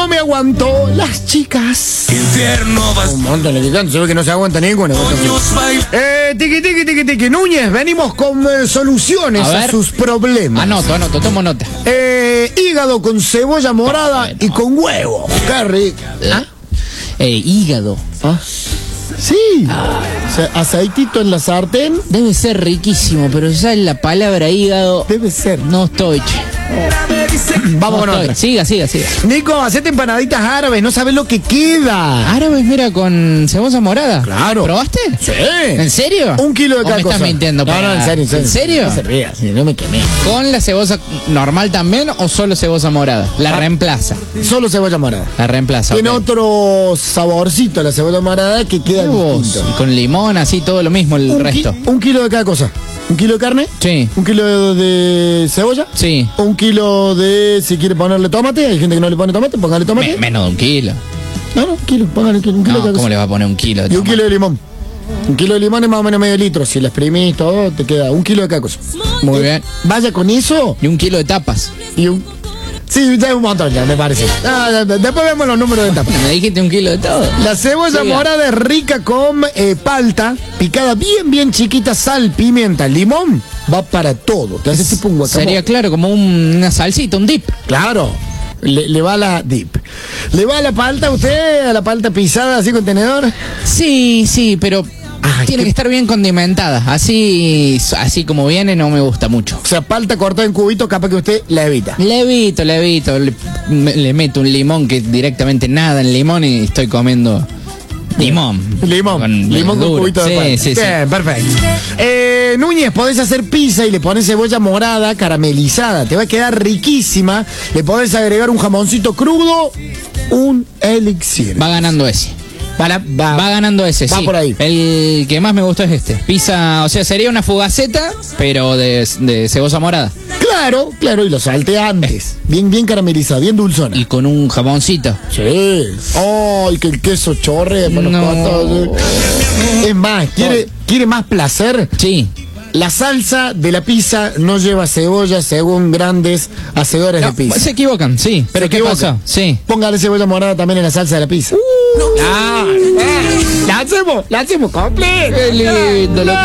no me aguantó las chicas. Infierno vas. Un montón de picantes, se ve que no se aguanta ninguna. Tiki. Núñez, venimos con soluciones a sus problemas. Anoto, tomo nota. Hígado con cebolla morada y con huevo. Qué rico. Hígado. ¿Ah? Sí. O sea, aceitito en la sartén. Debe ser riquísimo, pero ya en la palabra hígado. Debe ser. No estoy, che. Vamos con otra. Siga. Nico, hacete empanaditas árabes, no sabes lo que queda. Árabes, mira, con cebolla morada. Claro. ¿Probaste? Sí. ¿En serio? 1 kilo de cada me cosa. estás mintiendo. No, en serio. ¿En serio? No se ría, no me quemé. ¿Con la cebolla normal también o solo cebolla morada? La reemplaza. Solo cebolla morada. La reemplaza. Tiene ok. otro saborcito la cebolla morada que queda distinto. Y con limón, así todo lo mismo el resto. 1 kilo de cada cosa. 1 kilo de carne. Sí. 1 kilo de cebolla. Sí. 1 kilo de, si quiere ponerle tomate, hay gente que no le pone tomate, póngale tomate. Menos de 1 kilo. No, 1 kilo, póngale 1 kilo de cada No, cosa. ¿cómo le va a poner 1 kilo? Y 1 kilo de limón. 1 kilo de limón es más o menos medio litro. Si la exprimís todo, te queda 1 kilo de cada cosa. Muy bien. Vaya con eso. Y 1 kilo de tapas. Y sí, ya es un montón ya, me parece. Después vemos los números de tapas. Me dijiste 1 kilo de todo. La cebolla morada es rica con palta, picada bien chiquita, sal, pimienta, limón. Va para todo. Te hace tipo un guacamole. Sería claro, como una salsita, un dip. Claro. Le va la dip. ¿Le va la palta a usted? ¿A la palta pisada así con tenedor? Sí, pero tiene que estar bien condimentada. Así como viene no me gusta mucho. O sea, palta cortada en cubitos, capaz que usted la evita. Le evito. Le meto un limón que directamente nada en limón y estoy comiendo limón. Limón con cubito de palta. Sí. Bien, perfecto. Núñez, podés hacer pizza y le pones cebolla morada caramelizada. Te va a quedar riquísima. Le podés agregar un jamoncito crudo, un elixir. Va ganando ese. Va ganando ese, va sí. por ahí. El que más me gustó es este. Pizza, o sea, sería una fugaceta, pero de cebolla morada. Claro, y lo salte antes. Bien caramelizado, bien dulzona. Y con un jamoncito. Sí. ¡Ay, que el queso chorre! No. Es más, ¿quiere más placer? Sí. La salsa de la pizza no lleva cebolla según grandes hacedores de pizza. Se equivocan, sí. ¿Pero qué pasó? Sí. Póngale cebolla morada también en la salsa de la pizza. La hacemos completa. Qué lindo.